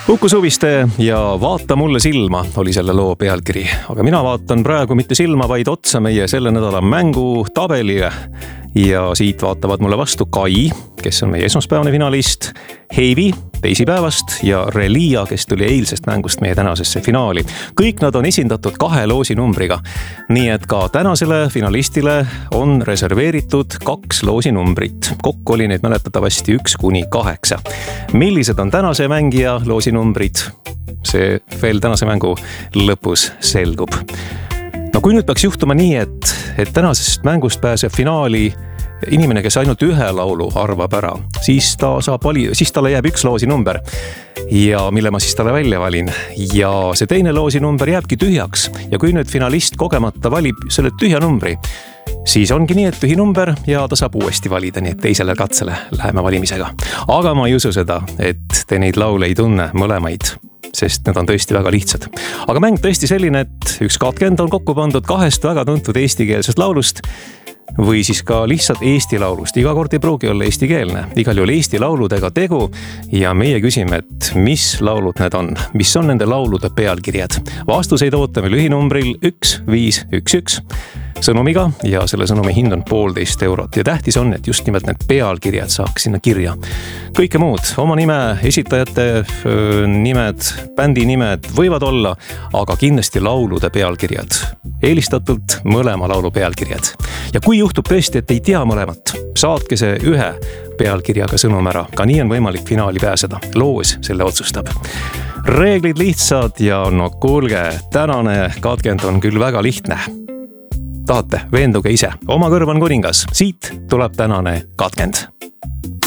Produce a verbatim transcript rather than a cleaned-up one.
Uku Suviste ja Vaata mulle silma oli selle loo pealkiri, aga mina vaatan praegu mitte silma, vaid otsa meie selle nädala mängu tabelile. Ja siit vaatavad mulle vastu Kai, kes on meie esmaspäevane finalist, Heivi teisipäevast ja Relia, kes tuli eilsest mängust meie tänasesse finaali. Kõik nad on esindatud kahe loosi numbriga, nii et ka tänasele finalistile on reserveeritud kaks loosi numbrit. Kokku oli neid mäletatavasti üks kuni kaheksa. Millised on tänase mängija loosi numbrid? See veel tänase mängu lõpus selgub. No kui nüüd peaks juhtuma nii, et, et tänasest mängust pääseb finaali inimene, kes ainult ühe laulu arvab ära, siis, ta saab vali, siis talle jääb üks loosi number, ja mille ma siis talle välja valin. Ja see teine loosi number jääbki tühjaks. Ja kui nüüd finalist kogemata valib selle tühja numbri, siis ongi nii, et tühi number ja ta saab uuesti valida, nii et teisele katsele läheme valimisega. Aga ma ei usu seda, et te neid laule ei tunne mõlemaid, sest need on tõesti väga lihtsad. Aga mäng tõesti selline, et üks katkend on kokku pandud kahest väga tuntud eestikeelsest laulust või siis ka lihtsalt eesti laulust. Iga kord ei pruugi olla eestikeelne. Igal juhul eesti lauludega tegu ja meie küsime, et mis laulud need on, mis on nende laulude pealkirjad. Vastuseid ootame lühinumbril üks viis üks üks sõnumiga ja selle sõnumi hind on poolteist eurot. Ja tähtis on, et just nimelt need pealkirjad saaks sinna kirja. Kõike muud, oma nime, esitajate nimed, bändi nimed võivad olla, aga kindlasti laulude pealkirjad. Eelistatult mõlema laulu pealkirjad. Ja kui juhtub tõesti, et ei tea mõlemat, saatke see ühe pealkirjaga sõnum ära. Ka nii on võimalik finaali pääseda. Loos selle otsustab. Reeglid lihtsad ja no kuulge, tänane katkend on küll väga lihtne. Tahate, veenduge ise. Oma kõrv on kuningas. Siit tuleb tänane katkend.